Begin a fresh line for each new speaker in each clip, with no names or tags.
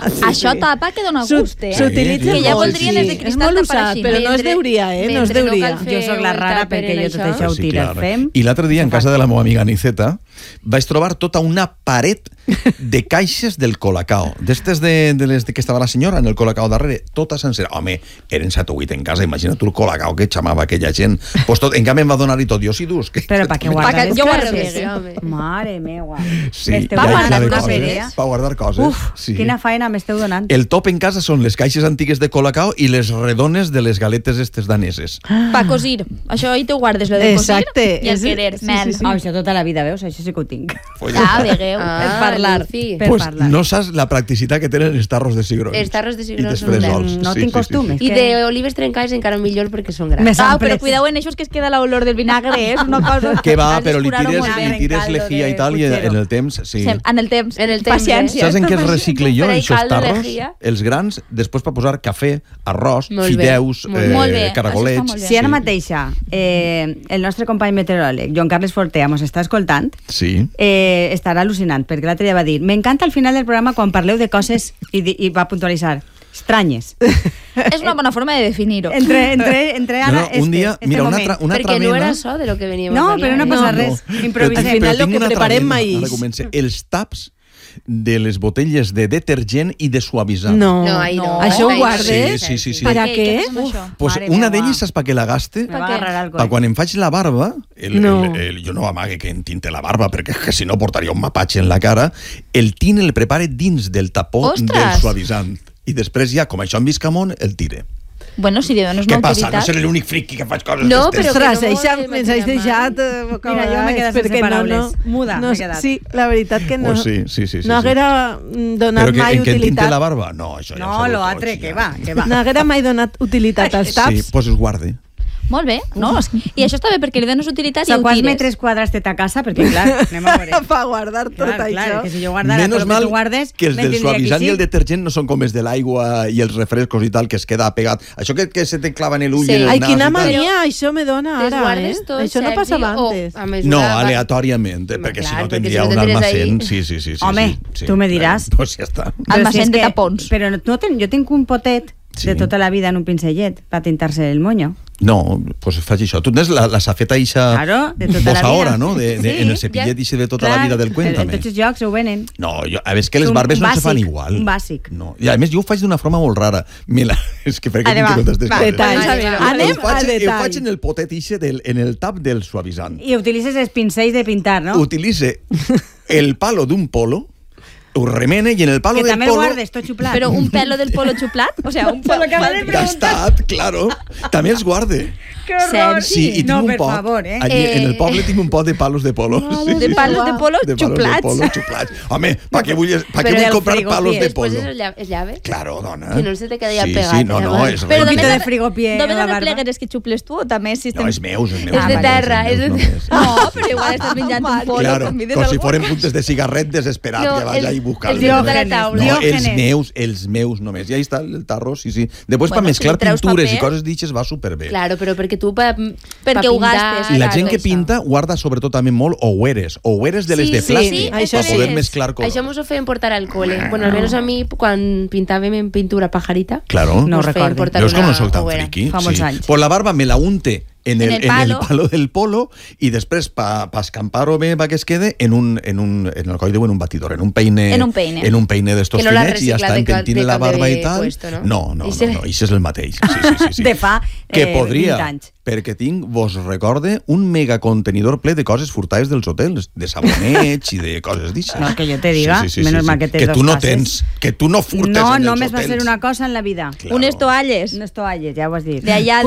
Això tapa que dona gust,
S'utilitza
que ja
molt,
voldrien els de
és
cristal
molt
tapar
usat,
així.
però no es deuria, no es deuria.
Jo sóc la rara perquè jo tot això ho tiro, fem.
I l'altre dia, en casa de la meva amiga Aniceta, vaig trobar tota una paret de caixes del Colacao. D'estes de les que estava la senyora en el Colacao darrere, tota sencera. Home, eren 7 o 8 en casa, imagina't tu el Colacao que xamava aquella gent. Pues tot, en canvi em va donar-hi tot, jo sí dus.
Però per què guardar les
coses?
Mare meua.
Sí,
M'esteu
ja
donant
de
una
coses,
perea.
per guardar coses.
Uf, quina feina m'esteu donant.
El top en casa són les caixes antigues de Colacao i les redones de les galetes estes daneses.
Pa cosir. Això ahí te guardes, lo de cosir i el querer.
Això tota la vida, veus? Això sí que ho tinc.
Ja, vegueu.
Per parlar.
Pues no saps la practicitat que tenen els tarros de cigrons.
Els tarros de cigrons
són bons.
No tinc costum.
I d'olives trencades encara millor perquè són grans.
Però cuidao en eixos que es queda l'olor del vinagre, és una cosa...
Que va, però li tires lejía i tal, i en el temps... Sí.
En el temps. Paciència.
Saps en què es recicle jo, aquests tarros? Els grans, després per posar cafè, arròs, fideus, caragolets...
Si ara mateixa el nostre company meteoròleg, Joan Carles Fortea, mos està escoltant, estarà al·lucinant, perquè l'altre dia va dir m'encanta al final del programa quan parleu de coses i va puntualitzar estranyes.
És una bona forma de definir-ho.
Entre ara
un dia, mira, una altra
perquè
mena...
no era això de lo que veníem
a parlar. No, però no passa res. Improvisem.
Al final lo que preparem mai.
Els taps de les botelles de detergent i de suavitzant.
No. Això ho guardes?
Sí.
Per a què?
Pues una d'elles saps per què la gaste? Per quan em faig la barba, jo no amague que em tinte la barba, perquè si no portaria un mapatge en la cara, el tint el prepare dins del tapó del suavitzant. I després ja, com això en visc amunt, el tire.
Bueno, si li dones una utilitat...
Què passa? No seré l'únic friqui que faig coses
no,
d'estes.
Però
ens has deixat...
Mira, jo m'he quedat sense paraules. Muda, m'he quedat.
Sí, la veritat que no.
Sí.
No haguera donat mai utilitat.
Però que tinte la barba? No, això ja
no, l'altre, que va.
No haguera mai donat utilitat als taps.
Sí, doncs es guarde.
Molt bé, no? I això està bé perquè li dones utilitat i ho tires.
Quants metres quadrats té ta casa? Perquè, clar, anem a veure.
Per guardar tot això.
Clar, que si jo guardara tot el que tu guardes...
que els del suavitzant i el detergent no són com els de l'aigua i els refrescos i tal, que es queda pegat. Això que se te clava en l'ull i el nas.
Ai, quina mania, això me dona ara,
Això
no passava antes.
No, aleatòriament, perquè si no tindria un almacén. Sí.
Home, tu me diràs.
Doncs ja està.
Almacén de tapons.
Però jo tinc un potet de tota la vida en un pincellet per tintar-se el moño.
No, pues faig això. Tu tens la safeta ixa
de tota la vida.
Ahora, no? En el cepillet ixe de tota la vida del Cuéntame.
En tots els llocs ho venen.
No, a veure, que les barbes no se fan igual.
Un bàsic.
No. I a més, jo ho faig d'una forma molt rara. És que per què tinc que contestar coses?
Anem a detall.
Ho faig en el potet ixe, en el tap del suavitzant.
I utilitzes els pincells de pintar, no?
Utilice el palo d'un polo, ho remene i en el palo del polo...
Que també el guardes tot xuplat.
Però un pelo del polo xuplat? O sea, un polo
gastat, claro. També els guarde.
Que horror.
Sí, i tinc un pot.
Favor,
en el poble tinc un pot de palos de polo.
De palos de polo xuplats.
Home, per què vull comprar palos de polo?
Després és llave?
Claro, dona.
Que no se te queda ja pegat.
Sí, no, és res.
Però de frigopié
només no replegues que xuples tu o també si
No, és meus.
És de terra.
No, però igual estàs menjant un polo.
Claro, com si foren puntes de cigarret desesperat que vaig a buscar.
No,
els meus només. I ahí està el tarro, sí. Després per mesclar pintures i coses d'ixes va superbé.
Claro, però perquè tu
perquè ho gastes.
I la gent que pinta guarda sobretot també molt oueres de les de plàstic per poder mesclar colors.
Això mos ho feien portar al cole. Bueno, almenys a mi, quan pintàvem en pintura pajarita,
claro.
No ho recordo.
Veus com no soc tan friqui?
Fa molts anys.
Pues la barba me la unte en el palo del polo i després pa escampar-ho bé perquè es quede en el coll en un batidor, en un peine d'estos finets i ja està, pentint la barba i tal. No, això és el mateix. Sí.
De fa 20 anys.
Perquè vos recorde, un megacontenidor ple de coses furtades dels hotels, de sabonets i de coses d'això.
No, que jo te diga, menos mal que tens
dos cases. Que tu no furtes en els hotels.
No, només va ser una cosa en la vida.
Unes toalles.
Unes toalles, ja ho has dit.
De allà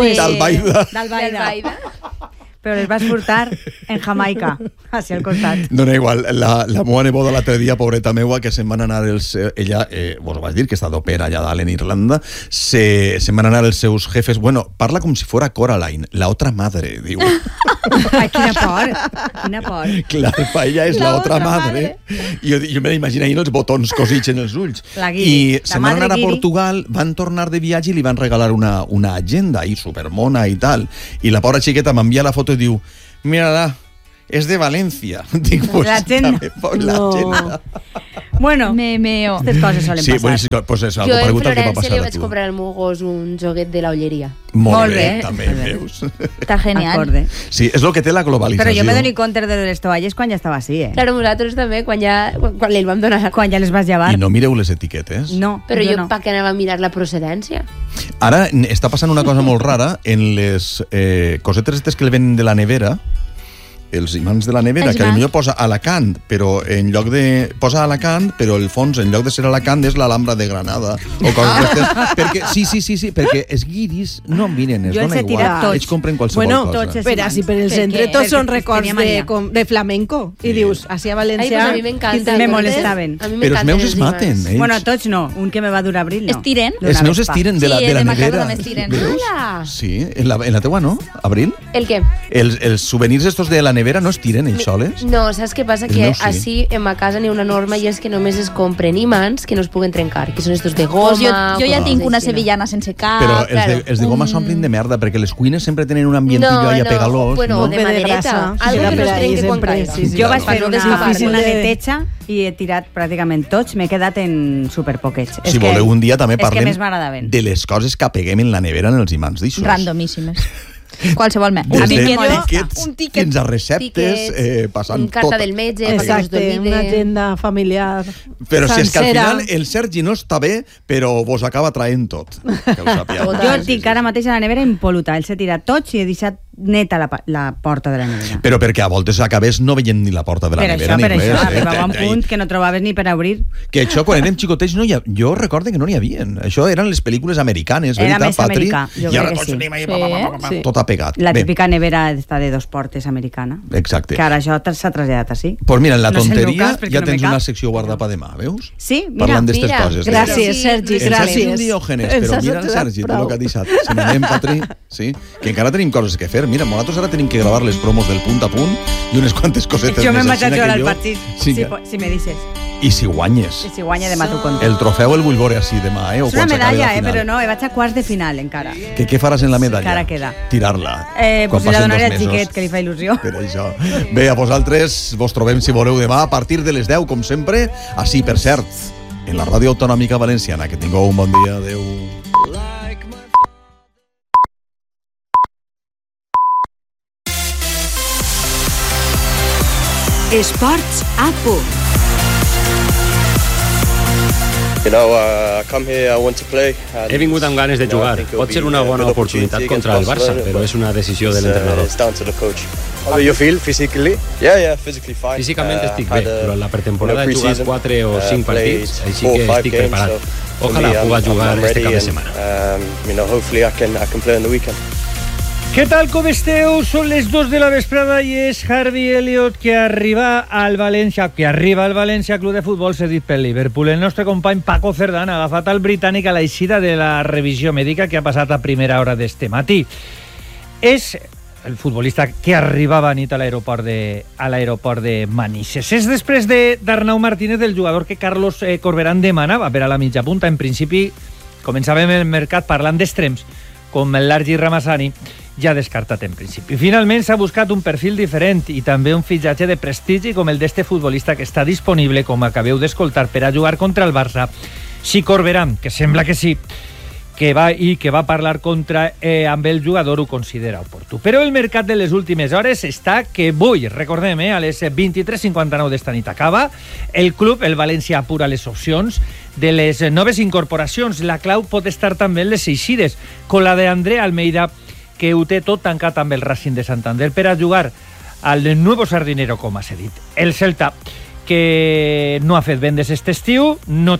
d'Albaida.
Però les vas furtar en Jamaica, hacia el costat.
No, igual, la meva neboda l'altre dia, pobreta meua, que se'n van anar ella, vos ho vaig dir, que està d'opera allà dalt en Irlanda, se'n van anar els seus jefes, parla com si fuera Coraline, la otra madre, diu.
Ai, quina por.
Clar, pa ella és la otra madre. Jo me l'imagino ahí els botons cosits en els ulls. I se'n van anar a Portugal, van tornar de viatge i li van regalar una agenda ahí, supermona i tal. I la pobra xiqueta m'envia la foto i diu, mira-la, és de València. Dic, pues,
l'agenda.
l'agenda.
Bueno,
meo.
Aquestes coses solen
Sí,
passar.
bueno, sí, pues és algo
Jo en
paregut al que va
Florència
passar
li
a
vaig
tu.
comprar al meu gos un joguet de la olleria.
Molt bé,
bé.
també,
Molt bé.
veus?
Està genial.
Acorde.
Sí, és el que té la globalització.
Però jo me dono compte de les toalles quan ja estava així,
Claro, nosaltres també, quan li vam donar...
Quan ja les vas llevar.
I no mireu les etiquetes.
No,
Però jo
no.
pa què anava a mirar la procedència?
Ara està passant una cosa molt rara en les cosetes aquestes que le venen de la nevera, els imants de la nevera,
Els
que
imants.
potser posa Alacant, però en lloc de... Posa Alacant, però el fons, en lloc de ser Alacant, és l'Alhambra de Granada, o coses d'aquestes. Perquè, sí, perquè els guiris no miren, es
Jo els
dona
he tirat
igual.
tots.
Ells compren qualsevol
Bueno,
cosa.
tots els
Espera, si per el
Per
centre
què?
tots són
Perquè
records
tenia mania.
de flamenco. I dius, així a
Ai,
València...
pues a mi m'encanta.
Me molestaven.
A mi
Però els
m'encanten
meus es maten,
imants.
ells.
Bueno, tots no. Un que me va durar abril, no.
Es tiren?
Els meus es tiren de la,
Sí,
de la
el de Macarena
nevera.
també es tiren.
Veus?
Ala!
Sí, en la teua no, Abril?
El què?
Els souvenirs estos de la nevera no es tiren ells soles?
No, saps què passa?
Els
Que
meus sí.
així en ma casa n'hi ha una norma i és que només es compren imants que no es puguen trencar, que són estos de
Pues
goma...
jo ja
coses
tinc una
així, no?
sevillana sense cap.
Però
claro.
els de goma s'omplin de merda, perquè les cuines sempre tenen un ambientillo ahí a pegalós.
bueno,
no?
de
De
madereta.
grasa.
Algo
Era
que no
per
es
ahí
trenque quan
sempre,
caiga.
sí, sí.
Jo vaig
Per
fer
no
una
descapar-me.
neteja i he tirat pràcticament tots. M'he quedat en superpoquets.
Si voleu un dia també
És que
parlem
més m'agradaven.
de les coses que peguem en la nevera en els imants d'això.
Randomíssimes. Qualsevol més.
Des
A mi
de
me molesta.
tiquets
Un tiquet.
fins a receptes, passant
carta
tot.
del metge, perquè no es
Exacte,
t'olvide.
una agenda familiar
Però si és que al
sencera.
final el Sergi no està bé, però vos acaba traient tot. Que ho sàpieu.
Tot.
Jo tinc ara mateix a la nevera impol·luta. Els he tirat tots i he deixat neta la porta de la nevera.
Però perquè a voltes acabes no veient ni la porta de la
Per
nevera
això,
ni res.
arribava a un punt que no trobaves ni per obrir.
Que això, quan érem xicotets, jo recordo que no n'hi havia. Això eren les pel·lícules americanes,
Era
veritat,
més
Patri?
americà, jo
I ara
crec que
tots
sí.
anem ahí,
Sí.
tot apegat.
La
Bé,
típica nevera està de 2 portes americana.
Exacte.
Que ara això s'ha traslladat així.
Pues mira, en la
No és el meu
tonteria
cas, perquè
ja
no me
tens
cap.
una secció guardada per demà, veus?
Sí, mira.
Parlant d'estes coses.
Gràcies,
Sí,
Sergi,
El Sergi és un
gràcies.
diògenes,
Ens
però
has
mira el
ajudat
Sergi, tot
prou.
el que ha deixat. Si n'anem, Patri, sí? Que encara tenim coses que fer. Mira, nosaltres ara tenim que gravar les promos del punt a punt i unes quantes cosetes
Jo
més.
me'n vaig a
aixina
jugar
que
al
jo-
partit,
Sí,
si me deixes.
I si guanyes.
I si guanya demà t'ho conto.
El trofeu el vull veure així demà, o
És una
quan s'acabi la
medalla,
final.
però no, vaig a quarts de final encara.
Que què faràs en la medalla?
Encara queda.
Tirar-la.
Pues
Quan
la
passen
donaré
2
al
mesos.
xiquet, que li fa il·lusió.
Per això. Bé, a vosaltres vos trobem, si voleu, demà a partir de les 10, com sempre. Així, per cert, en la Ràdio Autonòmica Valenciana. Que tingueu un bon dia. Adéu.
Esports a punt.
You know, I come here, I want to play.
He vingut amb ganes de jugar. Pot ser una bona oportunitat contra el Barça, però és una decisió de l'entrenador.
It's down to the coach. How do you feel physically? Yeah, physically fine.
Físicament estic bé, però en la pretemporada he
pre-season,
jugat 4 o 5 partits, així
4 or
que
5
estic
games,
preparat.
so for
Ojalà
me,
puga jugar
I'm
este
ready
cap de
and,
setmana.
you know, hopefully I can play on the weekend.
Què tal, com esteu? Són les 2 de la vesprada i és Harvey Elliott que arriba al València Club de Futbol cedit pel Liverpool. El nostre company Paco Cerdán ha agafat el britànic a l'eixida de la revisió mèdica que ha passat a primera hora d'este matí. És el futbolista que arribava a nit a l'aeroport de Manises. És després d'Arnau Martínez, el jugador que Carlos Corberán demanava per a la mitja punta. En principi, començàvem el mercat parlant d'extrems, com el Largi Ramassani, ja descartat en principi. Finalment s'ha buscat un perfil diferent i també un fitxatge de prestigi com el d'este futbolista que està disponible, com acabeu d'escoltar, per a jugar contra el Barça. Si Corberán, que sembla que sí, que va parlar amb el jugador, ho considera oportú. Però el mercat de les últimes hores està que avui, recordem, a les 23:59 d'esta nit acaba, el club, el València, apura les opcions de les noves incorporacions. La clau pot estar també en les eixides, con la d'André Almeida, que ho té tot tancat amb el Racing de Santander per a jugar al nuevo Sardinero, com ha dit. El Celta, que no ha fet vendes este estiu, no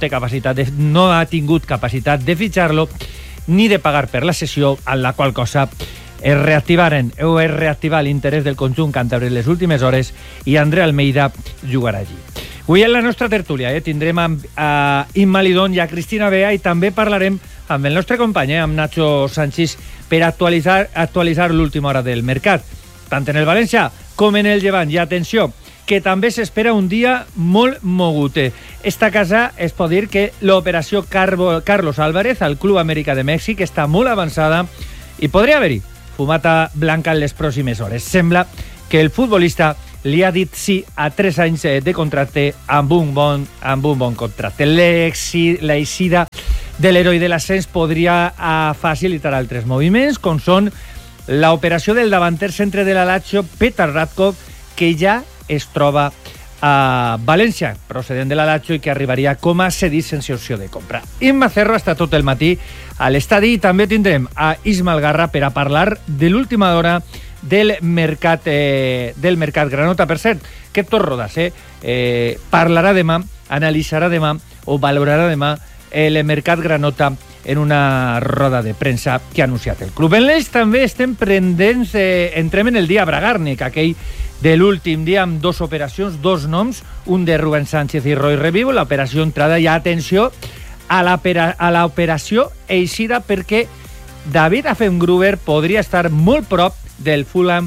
ha tingut capacitat de fitxar-lo ni de pagar per la sessió, en la qual cosa es reactivar l'interès del conjunt càntabre en les últimes hores i André Almeida jugarà allí. Avui en la nostra tertúlia tindrem a Imma Lidón i a Cristina Bea i també parlarem amb el nostre company, amb Nacho Sanchis, per actualitzar l'última hora del mercat, tant en el València com en el Llevant. I atenció, que també s'espera un dia molt mogut. Esta casa es pot dir que l'operació Carlos Álvarez al Club Amèrica de Mèxic està molt avançada i podria haver-hi fumata blanca en les pròximes hores. Sembla que el futbolista li ha dit sí a 3 anys de contracte amb un bon contracte. L'eixida de l'heroi de l'ascens podria facilitar altres moviments, com són l'operació del davanter centre de la Lazio, Petar Radkov, que ja es troba a València, procedent de la Lazio, i que arribaria com a cedit sense opció de compra. Imma Cerro està tot el matí a l'estadi i també tindrem a Ismael Garra per a parlar de l'última hora del mercat granota. Per cert, que Héctor Rodas parlarà demà, analitzarà demà o valorarà demà el mercat granota en una roda de premsa que ha anunciat el club. En l'Eix també estem pendents, entrem en el dia Bragarnik, aquell de l'últim dia amb 2 operacions, 2 noms, un de Rubén Sánchez i Roy Revivo, l'operació entrada, i atenció a l'operació eixida, perquè David Affengruber podria estar molt prop del Fulham,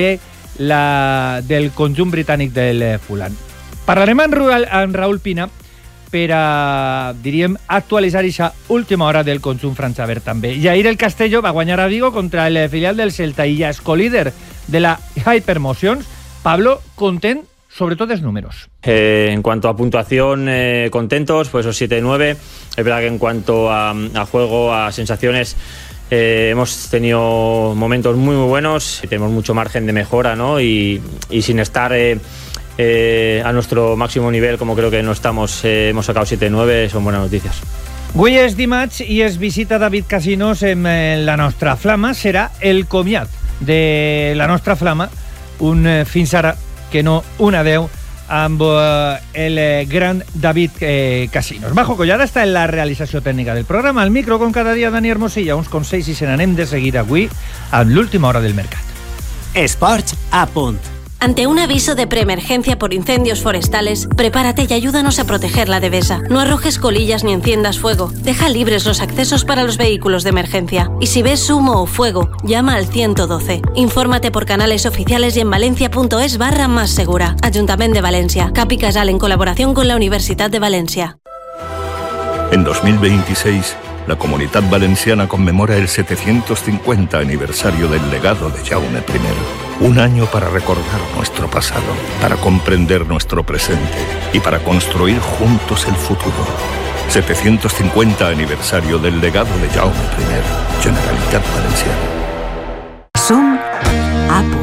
del conjunt britànic del Fulham. Parlarem amb Raúl Pina per a, diríem, actualitzar aquesta última hora del conjunt franxaber també. Jair El Castello va guanyar a Vigo contra el filial del Celta i ja és colíder de la Hypermotions. Pablo, content sobre todo los números.
En cuanto a puntuación, contentos, pues esos 7-9. Es verdad que en cuanto a juego, a sensaciones, hemos tenido momentos muy buenos, tenemos mucho margen de mejora, ¿no? Y sin estar a nuestro máximo nivel, como creo que no estamos, hemos sacado 7-9, son buenas noticias.
Avui és dimarts i es visita David Casinos en la nostra flama. Serà el comiat de la nostra flama, un fins ara que no un adeu amb el gran David Casinos. Majo Collada està en la realització tècnica del programa. Al micro, com cada dia, Dani Hermosilla, uns consells i se n'anem de seguida avui amb l'última hora del mercat.
Esports a punt.
Ante un aviso de preemergencia por incendios forestales, prepárate y ayúdanos a proteger la devesa. No arrojes colillas ni enciendas fuego. Deja libres los accesos para los vehículos de emergencia. Y si ves humo o fuego, llama al 112. Infórmate por canales oficiales y en valencia.es/más segura. Ayuntamiento de Valencia. Cap i Casal en colaboración con la Universidad de Valencia.
En 2026, la Comunitat Valenciana conmemora el 750 aniversario del legado de Jaume I. Un año para recordar nuestro pasado, para comprender nuestro presente y para construir juntos el futuro. 750 aniversario del legado de Jaume I. Generalitat Valenciana.
Som a punt.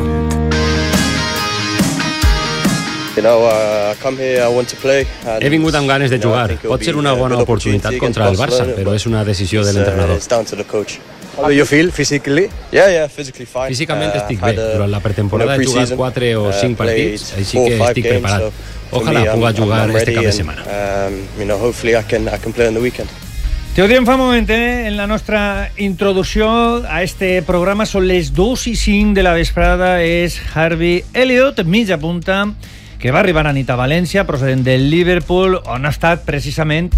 He vingut amb ganes de jugar. Pot ser una bona oportunitat contra el Barça, però és una decisió de l'entrenador.
How do you feel physically? Yeah, physically fine.
Físicament estic bé. Durant la pretemporada he jugat 4 o 5 partits, així que estic preparat. Ojalà puga jugar este cap de setmana.
Hopefully I can play on the weekend.
Te ho diem fa un moment, en la nostra introducció a este programa. Són les 2:05 de la vesprada. És Harvey Elliott, mitja punta, que va arribar a nit a València, procedent del Liverpool, on ha estat precisament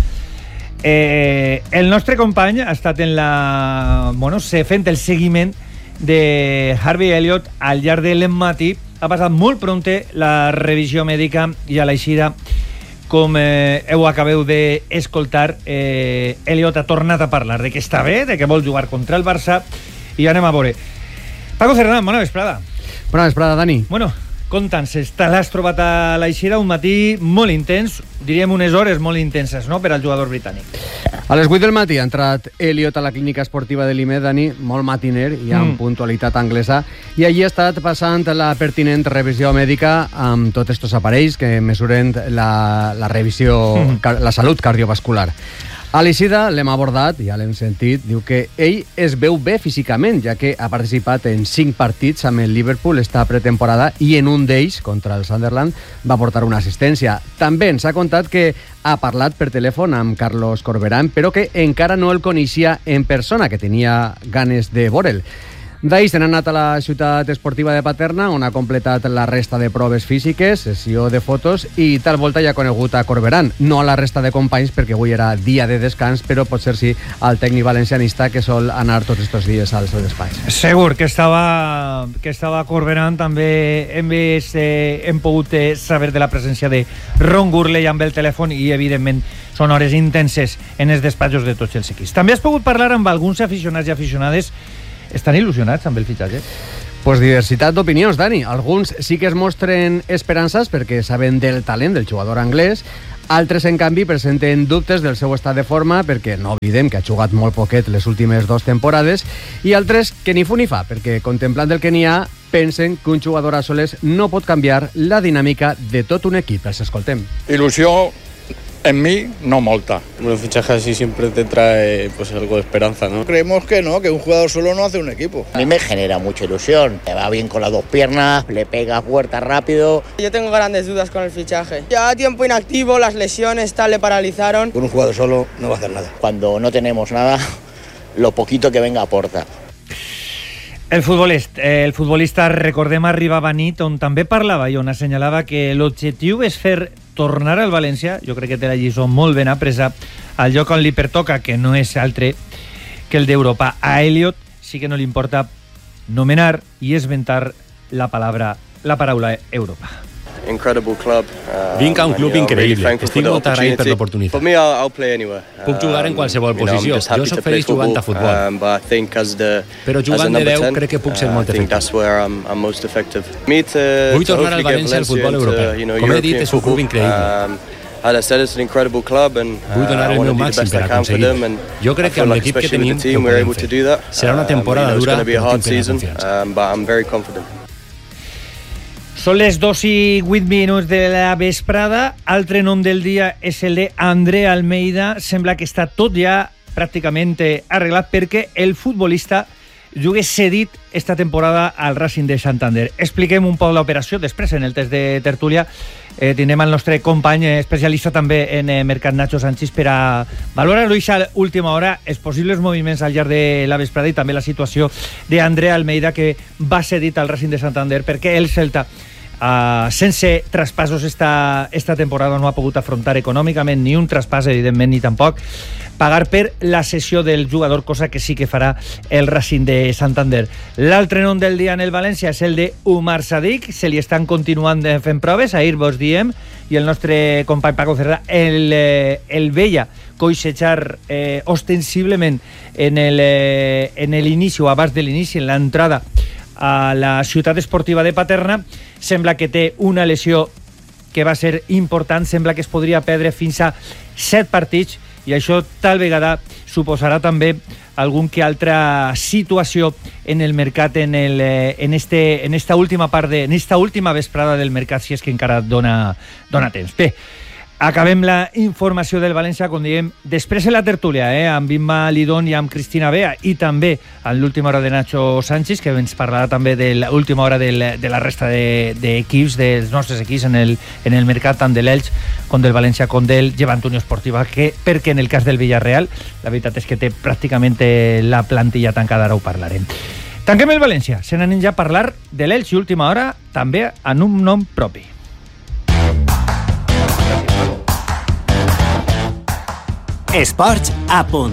el nostre company. Ha estat fent el seguiment de Harvey Elliott al llarg de l'matí. Ha passat molt prompte la revisió mèdica i a l'eixida, com ho acabeu d'escoltar, Elliott ha tornat a parlar de que està bé, de que vol jugar contra el Barça, i anem a veure. Paco Cerdán, bona vesprada.
Bona vesprada, Dani.
Bueno, conta'ns, l'has trobat a l'eixida un matí molt intens, diríem unes hores molt intenses, no?, per al jugador britànic.
A les 8 del matí ha entrat Elliott a la clínica esportiva de l'IME, Dani, molt matiner i amb puntualitat anglesa, i allí ha estat passant la pertinent revisió mèdica amb tots estos aparells que mesuren la revisió, la salut cardiovascular. A l'eixida l'hem abordat, ja l'hem sentit, diu que ell es veu bé físicament, ja que ha participat en 5 partits amb el Liverpool esta pretemporada i en un d'ells, contra el Sunderland, va portar una assistència. També ens ha contat que ha parlat per telèfon amb Carlos Corberán, però que encara no el coneixia en persona, que tenia ganes de veure'l. D'ahir se n'ha anat a la ciutat esportiva de Paterna, on ha completat la resta de proves físiques, sessió de fotos, i tal volta ja ha conegut a Corberán. No a la resta de companys, perquè avui era dia de descans, però potser sí al tècnic valencianista, que sol anar tots estos dies al seu despatx.
Segur que estava Corberán. També hem pogut saber de la presència de Ron Gurley amb el telèfon, i evidentment són hores intenses en els despatxos de tots els equips. També has pogut parlar amb alguns aficionats i aficionades. Estan il·lusionats amb el fitxatge?
Pues diversitat d'opinions, Dani. Alguns sí que es mostren esperances perquè saben del talent del jugador anglès, altres, en canvi, presenten dubtes del seu estat de forma perquè no oblidem que ha jugat molt poquet les últimes 2 temporades, i altres que ni fu ni fa, perquè contemplant el que n'hi ha, pensen que un jugador a soles no pot canviar la dinàmica de tot un equip. Els escoltem.
Il·lusió en mí, no molta.
Un fichaje así siempre te trae pues algo de esperanza, ¿no?
Creemos que no, que un jugador solo no hace un equipo.
A mí me genera mucha ilusión. Te va bien con las 2 piernas, le pega fuerte, rápido.
Yo tengo grandes dudas con el fichaje. Ya tiempo inactivo, las lesiones tal le paralizaron.
Con un jugador solo no va a hacer nada.
Cuando no tenemos nada, lo poquito que venga aporta.
El futbolista, recordem, arribava a nit on també parlava i on assenyalava que l'objectiu és fer tornar al València, jo crec que té la lliçó molt ben apresa, al lloc on li pertoca, que no és altre que el d'Europa. A Elliot sí que no li importa nomenar i esmentar la paraula Europa.
Incredible club.
Vinc a un club increïble. Estic molt agraït per l'oportunitat.
For me, I'll play anywhere.
Puc jugar en qualsevol posició. Jo soc feliç jugant a futbol. Però jugant de 10 crec que puc ser molt efectiu. Vull tornar al València al futbol europeu. Com he dit, és un club increïble. Vull donar el meu màxim per aconseguir-ho. Jo crec que amb l'equip que tenim ho podem fer. Serà una temporada dura, però tinc plena confiança.
Són les 2:08 de la vesprada. Altre nom del dia és el de André Almeida. Sembla que està tot ja pràcticament arreglat perquè el futbolista juga cedit esta temporada al Racing de Santander. Expliquem un poc l'operació. Després, en el test de tertúlia, tindrem el nostre company especialista també en mercat, Nacho Sánchez, per a valorar-ho a última hora, els possibles moviments al llarg de la vesprada i també la situació d'André Almeida, que va cedit al Racing de Santander perquè el Celta, sense traspassos esta temporada, no ha pogut afrontar econòmicament ni un traspàs, evidentment, ni tampoc pagar per la cessió del jugador, cosa que sí que farà el Racing de Santander. L'altre nom del dia en el València és el de Umar Sadiq. Se li estan continuant fent proves, ahir vos diem, i el nostre company Paco Cerdà el veia coixejar ostensiblement en l'inici o abans de l'inici, en l'entrada a la ciutat esportiva de Paterna. Sembla que té una lesió que va ser important, sembla que es podria perdre fins a 7 partits, i això tal vegada suposarà també algun que altra situació en el mercat en esta última vesprada del mercat, si és que encara dona temps. Bé, acabem la informació del València, com diem, després en la tertúlia, amb Imma Lidón i amb Cristina Bea, i també en l'última hora de Nacho Sánchez, que ens parlarà també de l'última hora de la resta d'equips, dels nostres equips en el mercat, tant de l'Elx com del València com del Llevant Unió Esportiva, perquè en el cas del Villarreal la veritat és que té pràcticament la plantilla tancada, ara ho parlarem. Tanquem el València, se n'anem ja a parlar de l'Elx, i última hora també en un nom propi.
Esports a punt.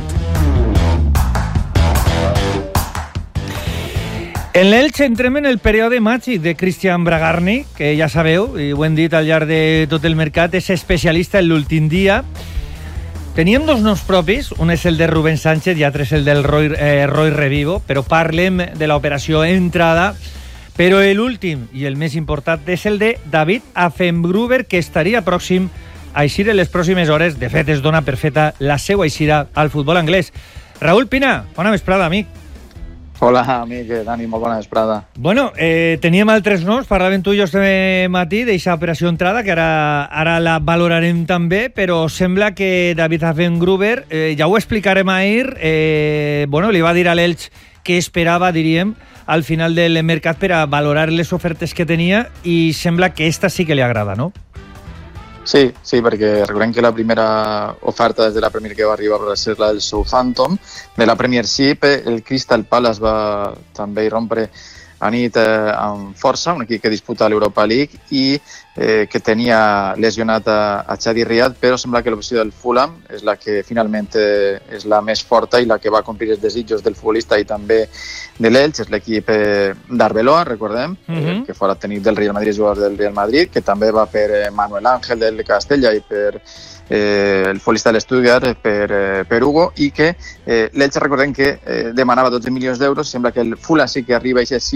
En l'Elx entrem en el període màgic de Cristian Bragarni, que ja sabeu, i ho hem dit al llarg de tot el mercat, és especialista en l'últim dia. Teníem 2 noms propis, un és el de Rubén Sánchez i l'altre és el del Roy Revivo, però parlem de l'operació entrada. Però l'últim i el més important és el de David Affengruber, que estaria pròxim a eixir en les pròximes hores. De fet, es dona per feta la seva eixida al futbol anglès. Raúl Pina, bona vesprada, amic.
Hola, amic, Dani, molt bona vesprada.
Bueno, teníem altres noms, parlàvem tu i jo este matí d'eixa operació entrada, que ara la valorarem també, però sembla que David Affengruber, ja ho explicarem ahir, li va dir a l'Elx que esperava, diríem, al final del mercat per a valorar les ofertes que tenia, i sembla que esta sí que li agrada, no?
Sí, perquè recordem que la primera oferta des de la Premier que va arribar va ser la del Southampton. De la Premiership, el Crystal Palace va també rompre a nit amb força, un equip que disputa l'Europa League i que tenia lesionat a Chadi Riad, però sembla que l'opció del Fulham és la que finalment és la més forta i la que va complir els desitjos del futbolista i també de l'Elx. És l'equip d'Arbeloa, recordem, que fora tècnic del Real Madrid, jugador del Real Madrid, que també va per Manuel Ángel del Castella i per el futbolista de l'Stuttgart, per Hugo, i que l'Elx, recordem que demanava 12 milions d'euros. Sembla que el Fulham sí que arriba a aquesta xifra,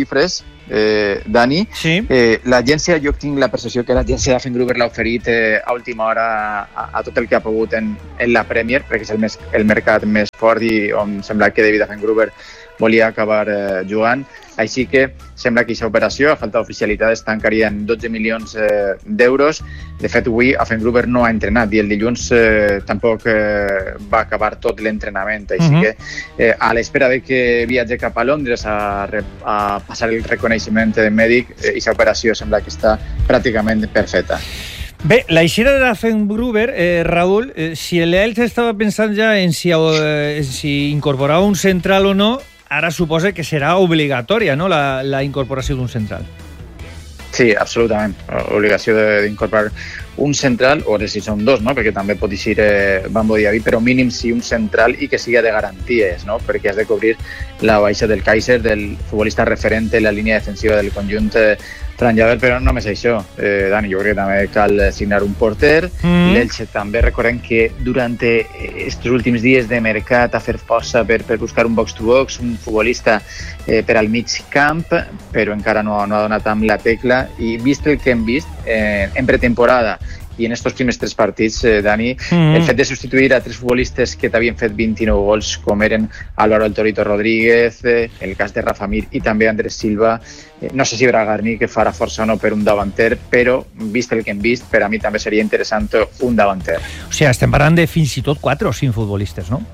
xifres, Dani, sí. L'agència, jo tinc la percepció que l'agència d'Affengruber l'ha oferit a última hora a tot el que ha pogut en la Premier, perquè és el mercat més fort i on sembla que David Affengruber volia acabar jugant. Així que sembla que aquesta operació, a falta d'oficialitat, es tancaria en 12 milions d'euros. De fet, avui Affengruber no ha entrenat i el dilluns tampoc va acabar tot l'entrenament. Així que a l'espera de que viatge cap a Londres a passar el reconeixement mèdic, aquesta operació sembla que està pràcticament perfecta.
Bé, l'eixida de Affengruber, Raúl, si l'Elx estava pensant ja en si incorporava un central o no, ara suposa que serà obligatòria, no?, la incorporació d'un central.
Sí, absolutament. Obligació d'incorporar un central, o si són dos, no?, perquè també pot eixir Bambo Diaby, però mínim sí un central i que siga de garanties, no?, perquè has de cobrir la baixa del Kaiser, del futbolista referent en la línia defensiva del conjunt franjaver, però no només això, Dani, jo crec que també cal signar un porter. L'Elche també, recordem que durant aquests últims dies de mercat ha fet força per buscar un box-to-box, un futbolista per al mig camp, però encara no ha donat amb la tecla, i vist el que hem vist en pretemporada i en estos primers 3 partits, Dani, el fet de substituir a 3 futbolistes que t'havien fet 29 gols, com eren Álvaro El Torito Rodríguez, el cas de Rafa Mir i també Andrés Silva, no sé si Bragarnik farà força o no per un davanter, però vist el que hem vist, per a mi també seria interessant un davanter.
O sigui, estem parlant de fins i tot 4 o 5 futbolistes, no?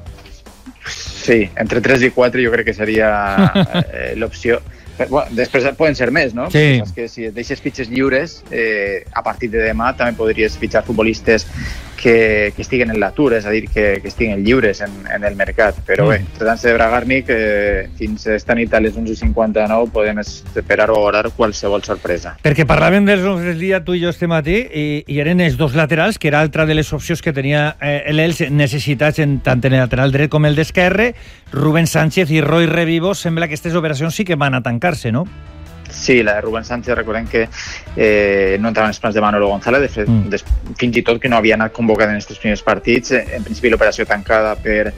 Sí, entre 3 i 4 jo crec que seria l'opció. Bueno, després poden ser més, no?
Sí.
És que si et deixes fitxes lliures, a partir de demà també podries fitxar futbolistes que estiguen en l'atur, és a dir, que estiguen lliures en el mercat. Però bé, tratant-se de Bragarnik, fins esta nit a les 11:59 podem esperar o orar qualsevol sorpresa.
Perquè parlàvem dels noms del dia, tu i jo este matí, i eren els dos laterals, que era altra de les opcions que tenia l'Elx necessitats tant en el lateral dret com el d'esquerre. Rubén Sánchez i Roy Revivo, sembla que aquestes operacions sí que van a tancar-se, no?
Sí, la de Rubén Sánchez, recordem que no entraven els plans de Manolo González, de fet, fins i tot que no havia anat convocat en aquests primers partits. En principi l'operació tancada per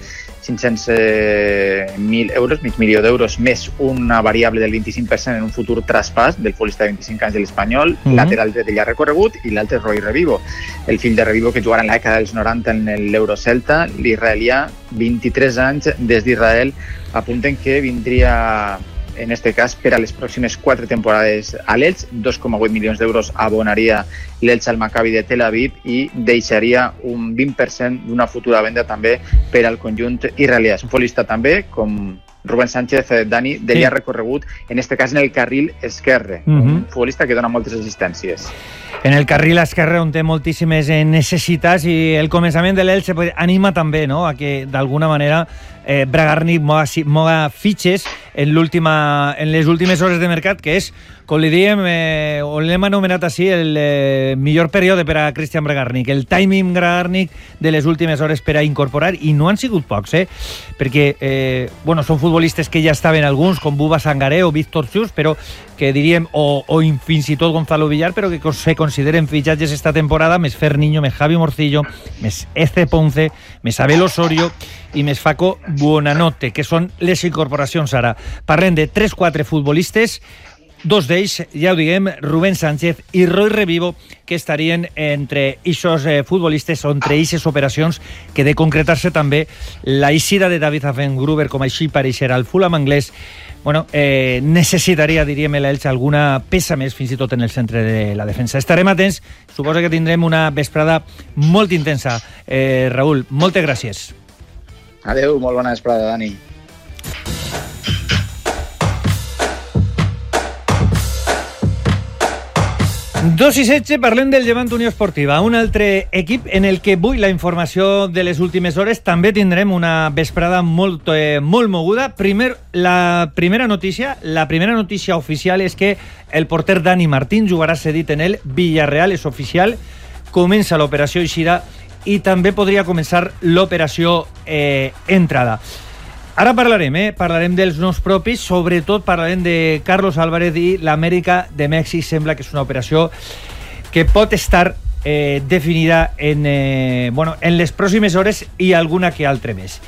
500.000 euros, mig milió d'euros, més una variable del 25% en un futur traspàs del futbolista de 25 anys de l'Espanyol, lateral dret ja recorregut, i l'altre és Roy Revivo, el fill de Revivo que jugarà en la dècada dels 90 en l'Eurocelta, l'israelià, 23 anys des d'Israel, apunten que vindria en este cas per a les pròximes 4 temporades a l'Elx, 2,8 milions d'euros abonaria l'Elx al Maccabi de Tel Aviv i deixaria un 20% d'una futura venda també per al conjunt israelià. És un futbolista també, com Rubén Sánchez, Dani, de llarg recorregut, en este cas en el carril esquerre, un futbolista que dona moltes assistències.
En el carril esquerre on té moltíssimes necessitats, i el començament de l'Elx anima també, no?, a que d'alguna manera Bragarnik moga fitxes en les últimes hores de mercat, que és, com li diem, o l'hem anomenat així, el millor període per a Christian Bragarnik, el timing Bragarnik de les últimes hores per a incorporar, i no han sigut pocs, perquè són futbolistes que ja estaven alguns, com Buba Sangaré o Víctor Chus, però que diríem, o fins i tot Gonzalo Villar, però que se consideren fitxatges esta temporada, més Ferniño, més Javi Morcillo, més Eze Ponce, més Abel Osorio i més Faco Buonanotte, que són les incorporacions ara. Parlem de 3-4 futbolistes, 2 d'ells, ja ho diguem, Rubén Sánchez i Roy Revivo, que estarien entre aquests futbolistes o entre aquestes operacions, que de concretar-se també la eixida de David Affengruber, com així pareixerà al Fulham anglès, necessitaria, diríem, l'Elx alguna peça més, fins i tot en el centre de la defensa. Estarem atents, suposo que tindrem una vesprada molt intensa. Raúl, moltes gràcies.
Adeu, molt bona vesprada, Dani.
Dos i 16, parlem del Llevant Unió Esportiva, un altre equip en el que avui la informació de les últimes hores també tindrem una vesprada molt moguda. La primera notícia oficial és que el porter Dani Martín jugarà cedit en el Villarreal, és oficial, comença l'operació eixida i també podria començar l'operació entrada. Ara parlarem dels noms propis, sobretot parlarem de Carlos Álvarez i l'Amèrica de Mèxic. Sembla que és una operació que pot estar definida en les pròximes hores i alguna que altra més.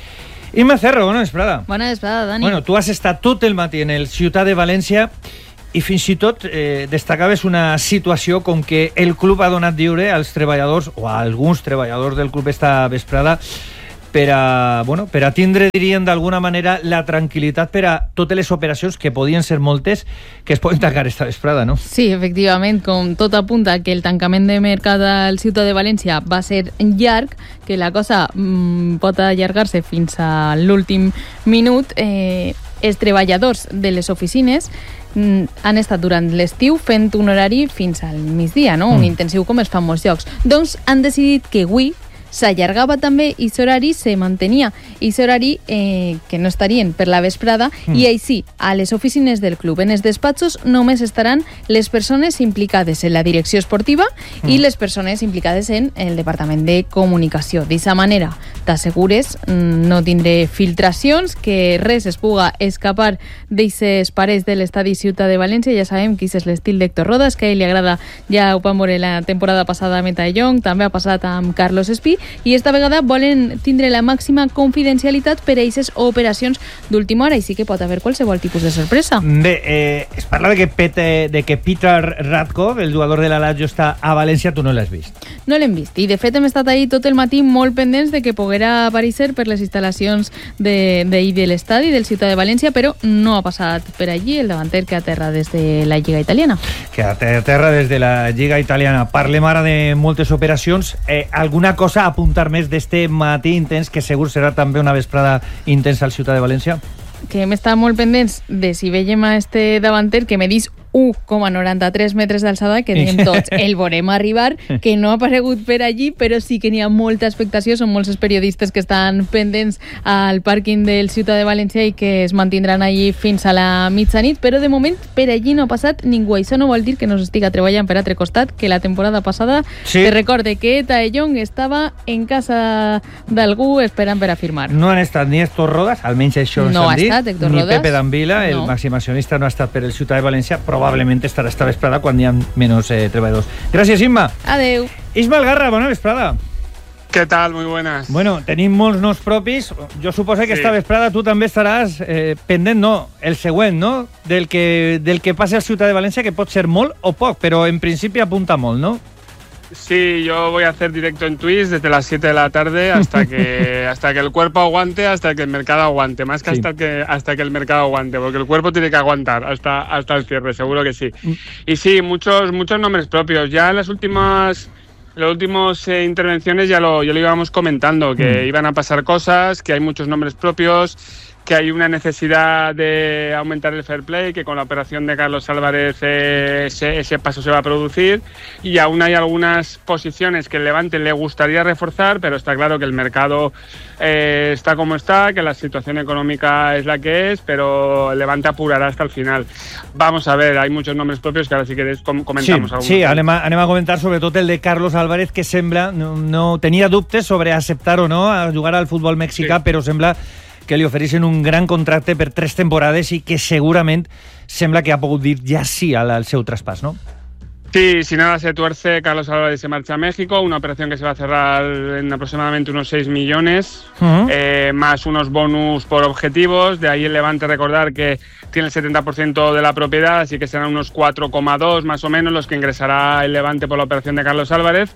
Imma Cerro, bona vesprada.
Bona vesprada, Dani.
Bueno, tu has estat tot el matí en el Ciutat de València i fins i tot destacaves una situació com que el club ha donat lliure als treballadors o a alguns treballadors del club esta vesprada per a tindre, diríem, d'alguna manera la tranquil·litat per a totes les operacions, que podien ser moltes, que es poden tancar esta vesprada, no?
Sí, efectivament, com tot apunta que el tancament de mercat al Ciutat de València va ser llarg, que la cosa pot allargar-se fins a l'últim minut, els treballadors de les oficines han estat durant l'estiu fent un horari fins al migdia, no? Un intensiu com es fa en molts llocs. Doncs han decidit que avui s'allargava també i l'horari se mantenia. I l'horari que no estarien per la vesprada i així, a les oficines del club, en els despatxos, només estaran les persones implicades en la direcció esportiva i les persones implicades en el Departament de Comunicació. D'aquesta manera t'assegures no tindré filtracions, que res es puga escapar d'aquestes parets de l'estadi Ciutat de València. Ja sabem que és l'estil d'Héctor Rodas, que a ell li agrada, ja ho vam veure la temporada passada a Meta de Jong, també ha passat amb Carlos Espí, i esta vegada volen tindre la màxima confidencialitat per a aquestes operacions d'última hora, i sí que pot haver qualsevol tipus de sorpresa.
Bé, es parla de que Peter Radkov, el jugador de la Lazio, està a València. Tu no l'has vist?
No l'hem vist, i de fet hem estat ahir tot el matí molt pendents de que poguera aparèixer per les instal·lacions de l'estadi del Ciutat de València, però no ha passat per allí el davanter, que aterra des de la Lliga Italiana.
Que aterra des de la Lliga Italiana. Parlem ara de moltes operacions. Alguna cosa a apuntar més d'este matí intens, que segur serà també una vesprada intensa al Ciutat de València?
Que hem estat molt pendents de si veiem a este davanter, que medís 1,93 metres d'alçada, que diem tots, el veurem arribar, que no ha aparegut per allí, però sí que n'hi ha molta expectació. Són molts els periodistes que estan pendents al pàrquing del Ciutat de València i que es mantindran allí fins a la mitjanit, però de moment per allí no ha passat ningú. Això no vol dir que no s'estiga treballant per altre costat, que la temporada passada te recorde que Eta Young estava en casa d'algú esperant per a firmar.
No han estat ni Héctor Rodas, almenys això
no
s'han dit,
Héctor
ni
Rodas,
Pepe D'Ambila, el màxim accionista, no ha estat per el Ciutat de València. Probablement estarà esta vesprada quan hi ha menys treballadors. Gràcies, Imma.
Adeu.
Ismael Garra, bona vesprada.
¿Qué tal? Muy buenas.
Bueno, tenim molts noms propis. Jo suposo que esta vesprada tu també estaràs pendent, no? El següent, no? Del que passi al Ciutat de València, que pot ser molt o poc, però en principi apunta molt, no?
Sí, yo voy a hacer directo en Twitch desde las 7 de la tarde hasta que el cuerpo aguante, hasta que el mercado aguante, más que hasta que el mercado aguante, porque el cuerpo tiene que aguantar hasta el cierre, seguro que sí. Y sí, muchos nombres propios. Ya en las últimas intervenciones ya lo íbamos comentando, que iban a pasar cosas, que hay muchos nombres propios, que hay una necesidad de aumentar el fair play, que con la operación de Carlos Álvarez ese paso se va a producir, y aún hay algunas posiciones que el Levante le gustaría reforzar, pero está claro que el mercado está como está, que la situación económica es la que es, pero el Levante apurará hasta el final. Vamos a ver, hay muchos nombres propios que ahora si queréis comentamos algunos.
Sí, anem a comentar sobretot el de Carlos Álvarez, que sembla, no tenia dubtes sobre acceptar o no a jugar al futbol mexicà, però sembla que li ofereixen un gran contracte per 3 temporades i que segurament sembla que ha pogut dir ja sí al seu traspàs, no?
Sí, si nada se tuerce, Carlos Álvarez se marcha a México, una operación que se va a cerrar en aproximadamente unos 6 millones, más unos bonus por objetivos. De ahí el Levante, recordar que tiene el 70% de la propiedad, así que serán unos 4,2 más o menos los que ingresará el Levante por la operación de Carlos Álvarez.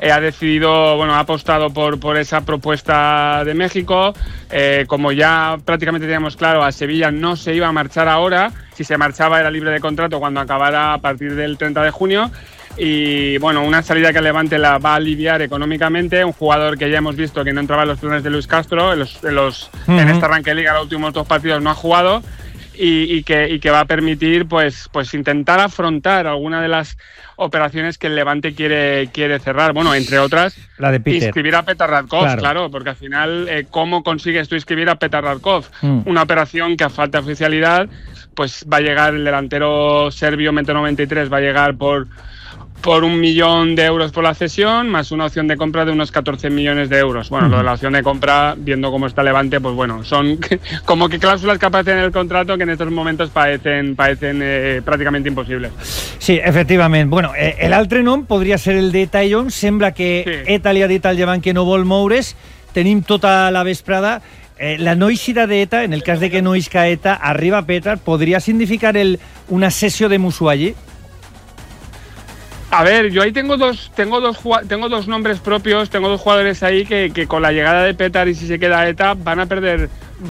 Ha apostado por esa propuesta de México. Como ya prácticamente teníamos claro, a Sevilla no se iba a marchar ahora. Si se marchaba era libre de contrato cuando acabara a partir del 30 de junio. Y bueno, una salida que el Levante la va a aliviar económicamente. Un jugador que ya hemos visto que no entraba en los planes de Luis Castro. En este arranque de liga, los últimos 2 partidos no ha jugado. Y que va a permitir pues intentar afrontar alguna de las operaciones que el Levante quiere cerrar. Bueno, entre otras,
la de Peter.
Inscribir a Petar Radkov, claro, porque al final, ¿cómo consigues tú inscribir a Petar Radkov? Una operación que a falta de oficialidad, pues va a llegar el delantero serbio 1,93 m, va a llegar por 1 millón de euros por la cesión, más una opción de compra de unos 14 millones de euros. Bueno, lo de la opción de compra, viendo cómo está Levante, pues bueno, son como que cláusulas que aparecen en el contrato que en estos momentos parecen prácticamente imposibles.
Sí, efectivament. Bueno, l'altre nom podria ser el de Eta Young. Sembla que Eta li ha dit al Llevant que no vol moure's. Tenim tota la vesprada. la no eixida d'Eta, en el cas de que no isca Eta, arriba Petar, ¿podría significar una cesión de Musuayi?
A ver, yo ahí tengo dos nombres propios, tengo dos jugadores ahí que con la llegada de Petar y si se queda Eta van a tener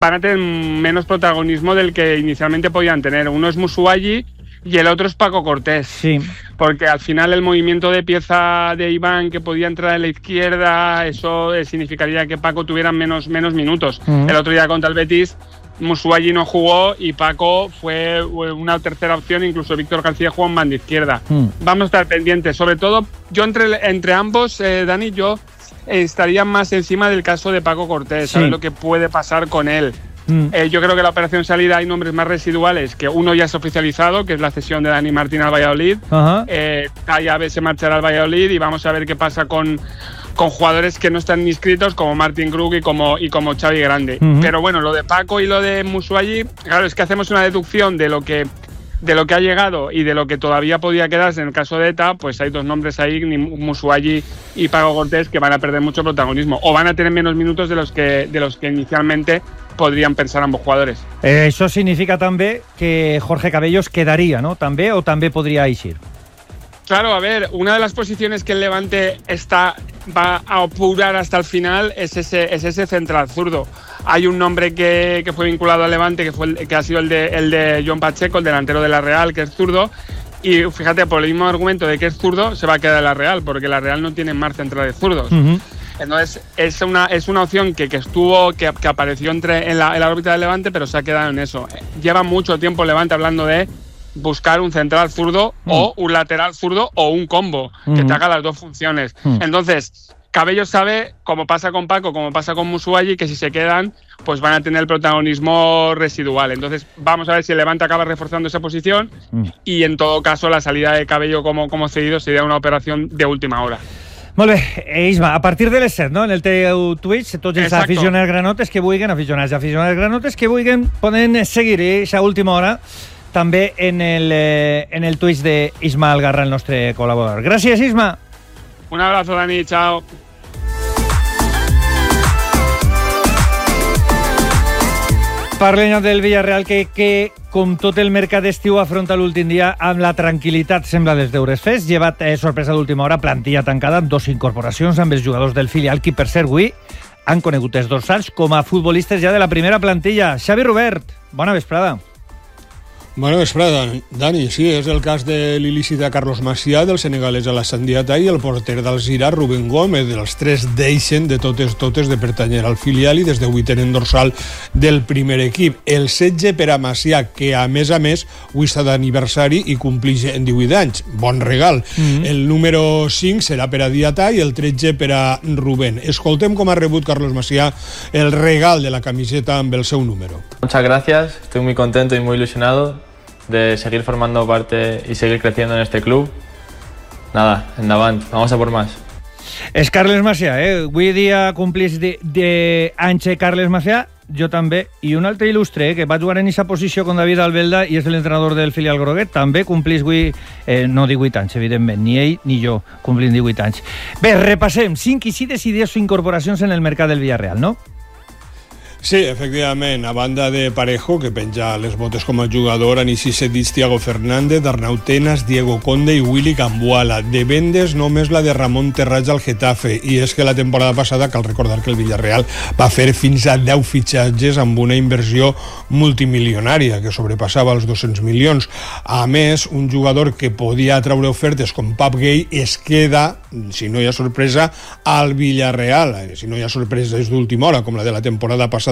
menos protagonismo del que inicialmente podían tener. Uno es Musuayi y el otro es Paco Cortés.
Sí.
Porque al final el movimiento de pieza de Iván que podía entrar a la izquierda, eso significaría que Paco tuviera menos minutos. El otro día contra el Betis, Musuayi no jugó y Paco fue una tercera opción, incluso Víctor García jugó en banda izquierda. Vamos a estar pendientes. Sobre todo, yo entre ambos, Dani, yo estaría más encima del caso de Paco Cortés, saber lo que puede pasar con él. Yo creo que la operación salida hay nombres más residuales, que uno ya es oficializado, que es la cesión de Dani Martín al Valladolid. Tallabe se marchará al Valladolid y vamos a ver qué pasa con jugadores que no están ni inscritos, como Martin Krug y como Xavi Grande. Pero bueno, lo de Paco y lo de Musuayi, claro, es que hacemos una deducción de lo que ha llegado y de lo que todavía podía quedarse en el caso de Eta, pues hay dos nombres ahí, Musuayi y Paco Cortés, que van a perder mucho protagonismo o van a tener menos minutos de los que inicialmente podrían pensar ambos jugadores.
Eso significa también que Jorge Cabellos quedaría, ¿no? ¿También o también podría ir?
Claro, a ver, una de las posiciones que el Levante va a apurar hasta el final es ese central zurdo. Hay un nombre que fue vinculado al Levante, que ha sido el de John Pacheco, el delantero de la Real, que es zurdo. Y fíjate, por el mismo argumento de que es zurdo, se va a quedar en la Real, porque la Real no tiene más centrales zurdos. Entonces, es una opción que apareció en la órbita del Levante, pero se ha quedado en eso. Lleva mucho tiempo el Levante hablando de buscar un central zurdo o un lateral zurdo o un combo que te haga las dos funciones. Entonces, Cabello sabe, como pasa con Paco, como pasa con Musuayi, que si se quedan, pues van a tener el protagonismo residual. Entonces, vamos a ver si el Levante acaba reforzando esa posición y, en todo caso, la salida de Cabello como cedido sería una operación de última hora.
Molt bé, Isma, a partir de les 7, no? En el teu Twitch, tots els aficionats granotes que vulguin, aficionats granotes que vulguin, poden seguir aquesta última hora també en el Twitch d'Isma Algarra, el nostre col·laborador. Gràcies, Isma.
Un abrazo, Dani, chao.
Parlem del Villarreal que com tot el mercat d'estiu afronta l'últim dia amb la tranquil·litat, sembla, dels deures fets. Llevat sorpresa d'última hora, plantilla tancada amb 2 incorporacions amb els jugadors del filial que, per cert, avui han conegut els dorsals com a futbolistes ja de la primera plantilla. Xavi Robert, bona vesprada.
Bona vesprada, Dani. Sí, és el cas de l'il·lícita Carlos Macià, del senegalès a la Sandiata, i el porter del Girà, Rubén Gómez. Els 3 deixen de totes de pertanyer al filial i des d'avui tenen dorsal del primer equip. El 16 per a Macià, que a més, avui està d'aniversari i complix en 18 anys. Bon regal. El número 5 serà per a Diatà i el 13 per a Rubén. Escoltem com ha rebut Carlos Macià el regal de la camiseta amb el seu número.
Muchas gracias, estoy muy contento y muy ilusionado de seguir formando parte y seguir creciendo en este club. Nada, endavant, vamos a por más.
És Carles Macià, Avui dia complís d'anys Carles Macià, jo també, i un altre il·lustre, que va jugar en aquesta posició con David Albelda i és l'entrenador del filial groguet, també complís avui, no 18 anys, evidentment, ni ell ni jo complim 18 anys. Bé, repassem, 5 i 6 decidides incorporacions en el mercat del Villarreal, no?
Sí, efectivament, a banda de Parejo, que penja les botes com a jugador, Anici Sedits, Thiago Fernández, Arnau Tenas, Diego Conde i Willy Cambuala. De vendes només la de Ramon Terrats al Getafe, i és que la temporada passada cal recordar que el Villarreal va fer fins a 10 fitxatges amb una inversió multimilionària que sobrepassava els 200 milions. A més, un jugador que podia atraure ofertes com Pap Gay es queda, si no hi ha sorpresa, al Villarreal. Si no hi ha sorpreses d'última hora, com la de la temporada passada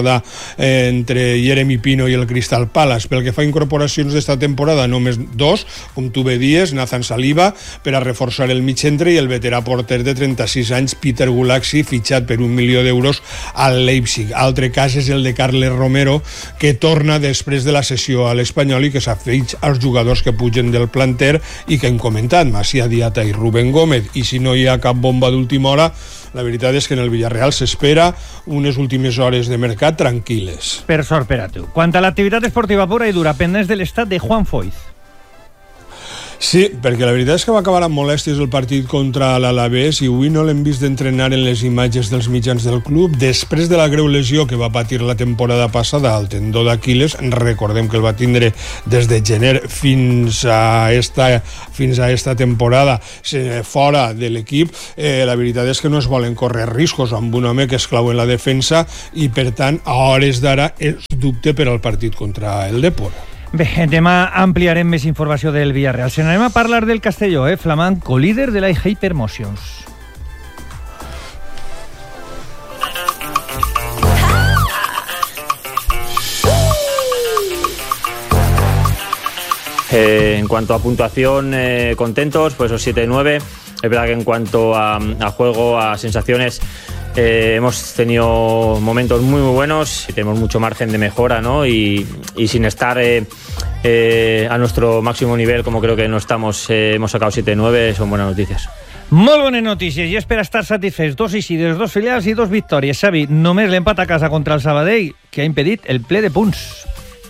entre Jeremy Pino i el Crystal Palace. Pel que fa a incorporacions d'esta temporada, només 2, com tu bé dies, Nathan Saliba per a reforçar el mig centre i el veterà porter de 36 anys Peter Gulaxi, fitxat per 1 milió d'euros al Leipzig. Altre cas és el de Carles Romero, que torna després de la cessió a l'Espanyol i que s'afegeix als jugadors que pugen del planter i que hem comentat, Macià, Diatà i Rubén Gómez. I si no hi ha cap bomba d'última hora, la veritat és que en el Villarreal s'espera unes últimes hores de mercat tranquil·les.
Per sort per a tu. Quant a l'activitat esportiva pura i dura, pendents de l'estat de Juan Foyth.
Sí, perquè la veritat és que va acabar amb molèsties el partit contra l'Alavés i avui no l'hem vist d'entrenar en les imatges dels mitjans del club. Després de la greu lesió que va patir la temporada passada al tendó d'Aquiles, recordem que el va tindre des de gener fins a esta temporada fora de l'equip, la veritat és que no es volen córrer riscos amb un home que és clau en la defensa i per tant a hores d'ara és dubte per al partit contra el Depor.
Bé, demà ampliarem més informació del Villarreal. Se n'anem a parlar del Castelló, flamant co-líder de la Hypermotions.
En cuanto a puntuación, contentos, pues los 7-9. Es verdad que en cuanto a juego, a sensaciones, hemos tenido momentos muy buenos y tenemos mucho margen de mejora, ¿no? Y sin estar a nuestro máximo nivel, como creo que no estamos, hemos sacado 7-9, son buenas noticias.
Molt bones notícies, i és per estar satisfets. 2 eixides, 2 filials i 2 victòries. Xavi, només l'empat a casa contra el Sabadell, que ha impedit el ple de punts.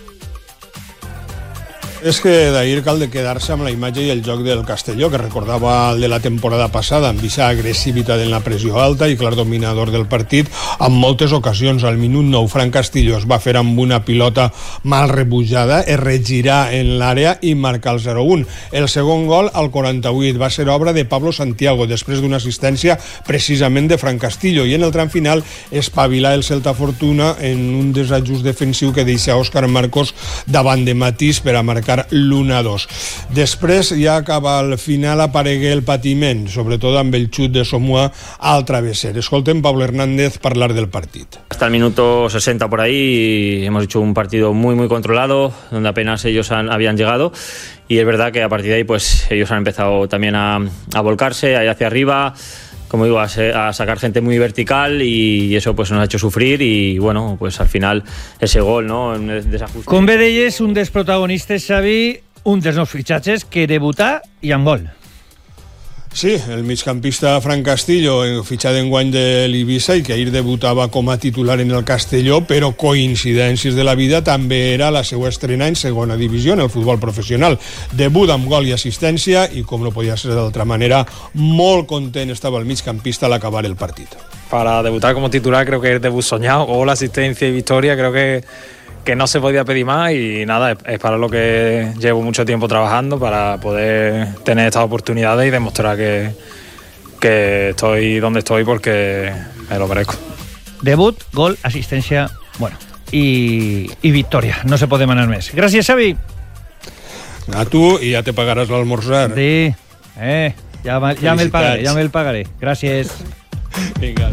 És que d'ahir cal de quedar-se amb la imatge i el joc del Castelló, que recordava el de la temporada passada, amb aquesta agressivitat en la pressió alta i clar dominador del partit, en moltes ocasions. Al minut 9, Fran Castillo es va fer amb una pilota mal rebutjada, es regirar en l'àrea i marcar el 0-1. El segon gol, al 48, va ser obra de Pablo Santiago, després d'una assistència precisament de Fran Castillo, i en el tram final espavilar el Celta Fortuna en un desajust defensiu que deixa Òscar Marcos davant de Matís per a marcar l'1-2. Després, ja acaba al final, aparegué el patiment, sobretot amb el xut de Somoa al travesser. Escolten Pablo Hernández parlar del partit.
Hasta el minuto 60 por ahí hemos hecho un partido muy controlado, donde apenas ellos habían llegado, y es verdad que a partir de ahí pues ellos han empezado también a volcarse, a ir hacia arriba, como digo, a sacar gente muy vertical, y eso pues nos ha hecho sufrir, y bueno, pues al final ese gol, ¿no? En el desajuste.
Com bé deies, un dels protagonistes, Xavi, un dels nous fitxatges que debutà i amb gol.
Sí, el migcampista Fran Castillo, fitxat enguany de l'Ibiza i que ahir debutava com a titular en el Castelló, però coincidències de la vida, també era la seva estrena en segona divisió en el futbol professional. Debut amb gol i assistència i, com no podia ser d'altra manera, molt content estava el migcampista al acabar el partit.
Para debutar como titular creo que es debut soñado, gol, asistencia y victoria, creo que no se podía pedir más, y nada, es para lo que llevo mucho tiempo trabajando, para poder tener estas oportunidades y demostrar que estoy donde estoy porque me lo merezco.
Debut, gol, asistencia, bueno, y victoria. No se puede demanar més. Gràcies, Xavi.
A tu, i ja te pagaràs l'almorzar.
Sí, ja me'l pagaré. Gràcies.
Vinga,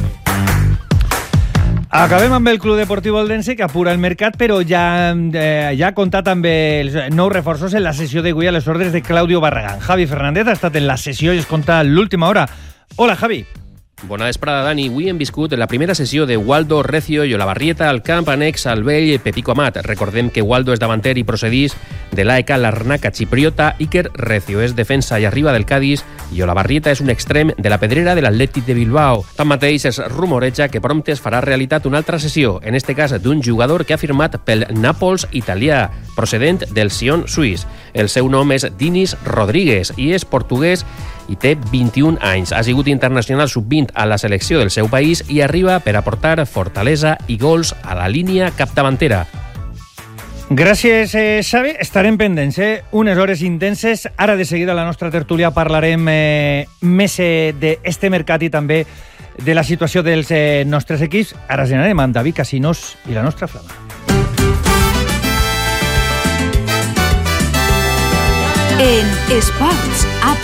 Acabem amb el Club Deportiu Eldense, que apura el mercat, però ja ha comptat amb els nous reforços en la sessió d'avui a les ordres de Claudio Barragán. Javi Fernández ha estat en la sessió i es compta l'última hora. Hola, Javi.
Bona vesprada, Dani. Avui hem viscut la primera sessió de Waldo Recio i Olavarrieta al camp annex al vell Pepico Amat. Recordem que Waldo és davanter i procedís de l'AEK Larnaca Chipriota, Iker Recio és defensa i arriba del Cádiz i Olavarrieta és un extrem de la Pedrera de l'Atlètic de Bilbao. Tanmateix, es rumoreja que prompte es farà realitat una altra sessió, en este cas d'un jugador que ha firmat pel Nàpols italià, procedent del Sion suís. El seu nom és Dinis Rodríguez i és portuguès i té 21 anys. Ha sigut internacional sub-20 a la selecció del seu país i arriba per aportar fortalesa i gols a la línia capdavantera.
Gràcies, Xavi. Estarem pendents, unes hores intenses. Ara de seguida a la nostra tertúlia parlarem més d'este mercat i també de la situació dels nostres equips. Ara anem amb David Casinos i la nostra flama.
En Esports a